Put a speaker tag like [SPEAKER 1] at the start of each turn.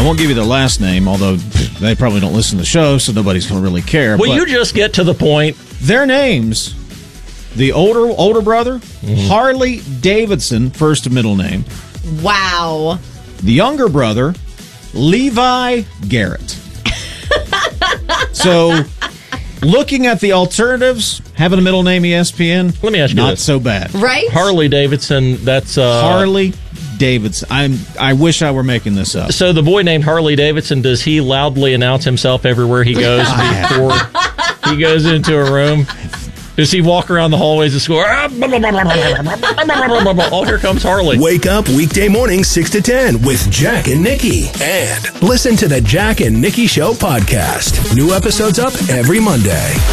[SPEAKER 1] I won't give you their last name, although they probably don't listen to the show, so nobody's going to really care.
[SPEAKER 2] Well, you just get to the point.
[SPEAKER 1] Their names, the older brother, Harley Davidson, first and middle name.
[SPEAKER 3] Wow.
[SPEAKER 1] The younger brother, Levi Garrett. So, looking at the alternatives, having a middle name ESPN,
[SPEAKER 2] let me ask you
[SPEAKER 1] not
[SPEAKER 2] this.
[SPEAKER 1] so bad.
[SPEAKER 3] Right?
[SPEAKER 2] Harley Davidson, that's...
[SPEAKER 1] Harley Davidson. I wish I were making this up.
[SPEAKER 2] So the boy named Harley Davidson, does he loudly announce himself everywhere he goes before he goes into a room? Does he walk around the hallways of school? Oh, here comes Harley.
[SPEAKER 4] Wake up weekday morning 6 to 10 with Jack and Nikki. And listen to the Jack and Nikki Show podcast. New episodes up every Monday.